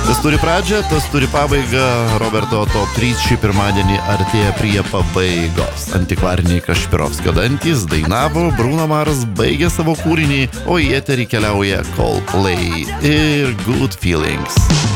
Kas turi pradžią, tas turi pabaigą. Roberto Top 3 šį pirmadienį artėja prie pabaigos. Antikvariniai Kašpirovskio dantys dainavo, Bruno Mars baigė savo kūrinį, o į eterį keliauja Coldplay ir Good Feelings.